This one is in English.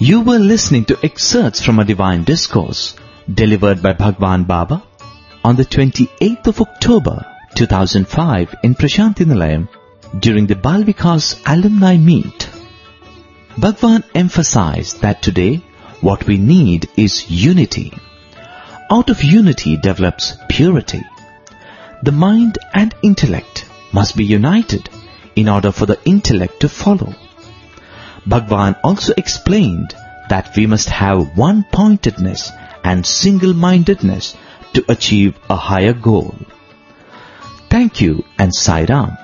You were listening to excerpts from a divine discourse delivered by Bhagwan Baba on the 28th of October 2005 in Prashanti Nilayam during the Bal Vikas alumni meet. Bhagwan emphasized that today what we need is unity. Out of unity develops purity. The mind and intellect must be united in order for the intellect to follow. Bhagwan also explained that we must have one-pointedness and single-mindedness to achieve a higher goal. Thank you and Sai Ram.